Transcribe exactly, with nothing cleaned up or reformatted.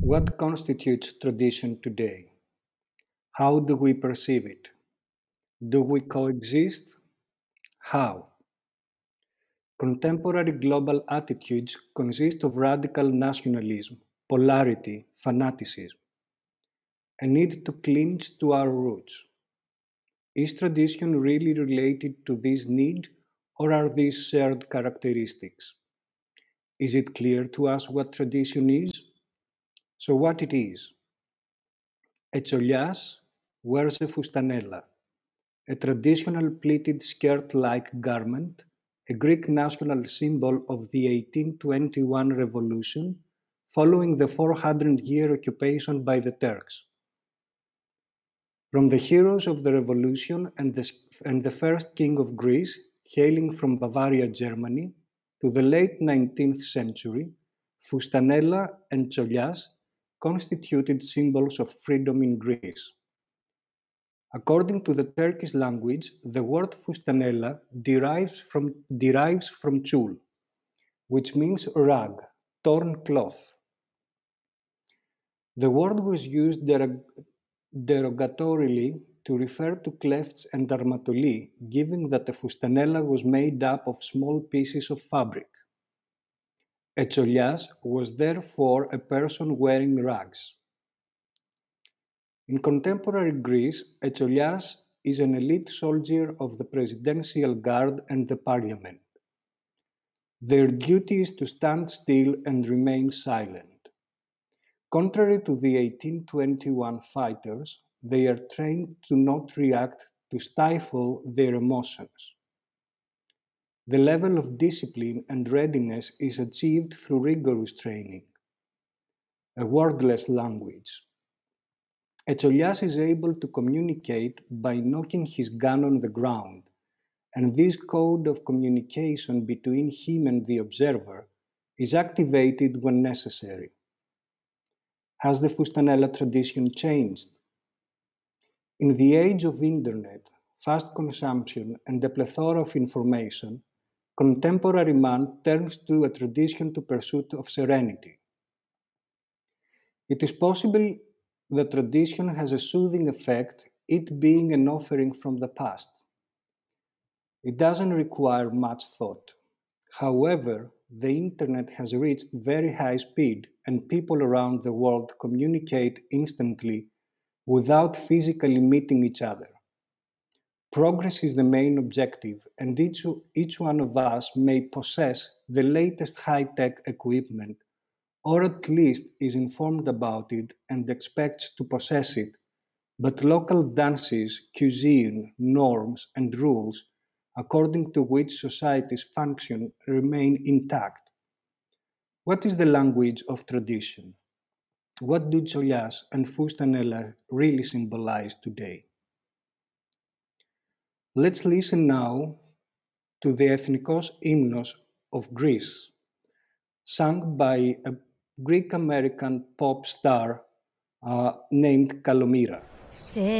What constitutes tradition today? How do we perceive it? Do we coexist? How? Contemporary global attitudes consist of radical nationalism, polarity, fanaticism, a need to cling to our roots. Is tradition really related to this need, or are these shared characteristics? Is it clear to us what tradition is? So what it is? A Cholias wears a fustanella, a traditional pleated skirt-like garment, a Greek national symbol of the eighteen twenty-one revolution following the four hundred year occupation by the Turks. From the heroes of the revolution and the, and the first king of Greece, hailing from Bavaria, Germany, to the late nineteenth century, fustanella and cholias constituted symbols of freedom in Greece. According to the Turkish language, the word fustanella derives from, derives from chul, which means rag, torn cloth. The word was used derog- derogatorily to refer to clefts and armatolli, given that a fustanella was made up of small pieces of fabric. A cholias was therefore a person wearing rags. In contemporary Greece, a cholias is an elite soldier of the presidential guard and the parliament. Their duty is to stand still and remain silent. Contrary to the eighteen twenty-one fighters, they are trained to not react, to stifle their emotions. The level of discipline and readiness is achieved through rigorous training, a wordless language. A cholias is able to communicate by knocking his gun on the ground, and this code of communication between him and the observer is activated when necessary. Has the fustanella tradition changed? In the age of internet, fast consumption, and a plethora of information, contemporary man turns to a tradition to pursuit of serenity. It is possible that tradition has a soothing effect, it being an offering from the past. It doesn't require much thought. However, the internet has reached very high speed and people around the world communicate instantly without physically meeting each other. Progress is the main objective, and each, each one of us may possess the latest high-tech equipment, or at least is informed about it and expects to possess it, but local dances, cuisine, norms, and rules according to which societies function remain intact. What is the language of tradition? What do cholias and fustanella really symbolize today? Let's listen now to the Ethnikos Hymnos of Greece, sung by a Greek-American pop star uh, named Kalomira.